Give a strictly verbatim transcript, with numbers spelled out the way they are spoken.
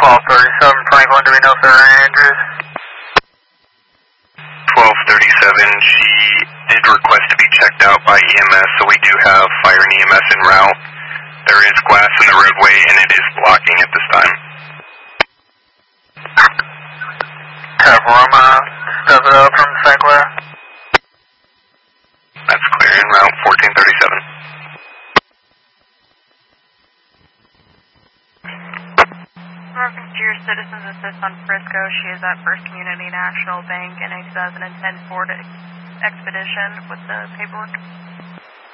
twelve thirty-seven Franklin, do we know if there are any injuries? twelve thirty-seven, she did request to be checked out by E M S, so we do have fire and E M S en route. There is glass in the roadway and it is blocking at this time. Have Roma step it up from Saint Clair. That's clear en route, fourteen thirty-seven. Norfolk Gear Citizens Assist on Frisco. She is at First Community National Bank in a two thousand ten Ford Expedition with the paperwork.